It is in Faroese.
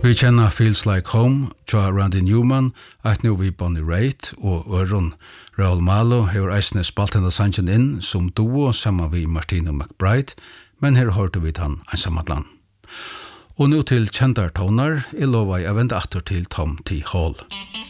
Vi kjenner Feels Like Home, tja Randy Newman, eit nu vi Bonnie Raitt og Øron. Raoul Malo hever eisne spalt henne sangen inn som duo sammen vi Martino McBride, men her hørte vi han ensamadlan. Og nu til kjendar tonar, lova jeg vende atter til Tom T. Hall.